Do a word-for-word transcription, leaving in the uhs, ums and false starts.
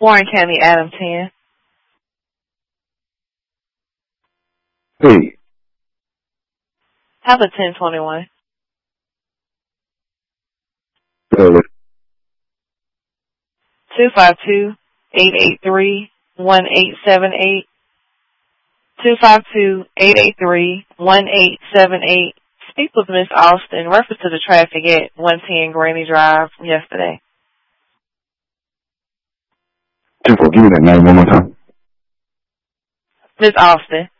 Warren County, Adam ten. Hey. Have a ten twenty-one. Uh, two five two, eight eight three, one eight seven eight. two five two, eight eight three, one eight seven eight. Speak with Miss Austin. Reference to the traffic at one ten Granny Drive from yesterday. Give me that name one more time. Miss Austin.